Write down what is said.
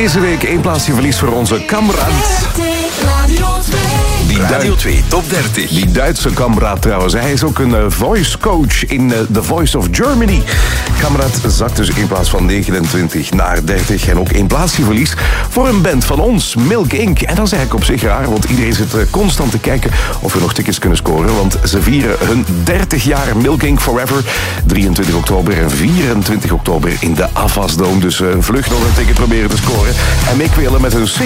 Deze week 1 plaatsje verlies voor onze kameraad. Radio 2 Top 30. Die Duitse kameraad trouwens. Hij is ook een voice coach in The Voice of Germany. Kameraad zakt dus 1 plaats van 29 naar 30. En ook 1 plaatsje verlies voor een band van ons, Milk Inc. En dat is eigenlijk op zich raar, want iedereen zit constant te kijken of we nog tickets kunnen scoren. Want ze vieren hun 30 jaar Milk Inc. Forever. 23 oktober en 24 oktober in de Avas Dome. Dus vlug nog een ticket proberen te scoren. En meekwelen met hun